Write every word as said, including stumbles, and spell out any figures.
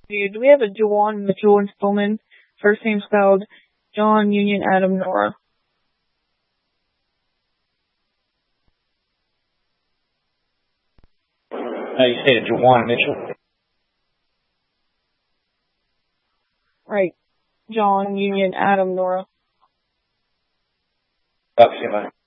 Do we have a Jawan Mitchell and Spillman? First name spelled John Union Adam Nora. Uh, you stated Jawan Mitchell. Right. John Union Adam Nora. Oh, see you, bye.